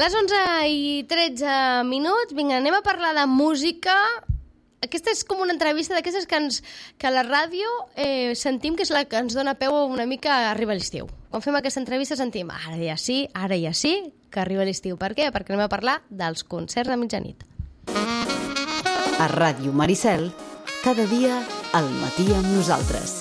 Les 11:13, vinga, anem a parlar de música. Aquesta és com una entrevista d'aquestes que a la ràdio sentim que és la que ens dona peu una mica a arribar l'estiu. Quan fem aquesta entrevista sentim ara ja sí, que arriba l'estiu. Per què? Perquè anem a parlar dels concerts de mitjanit. A Ràdio Maricel, cada dia al matí amb nosaltres.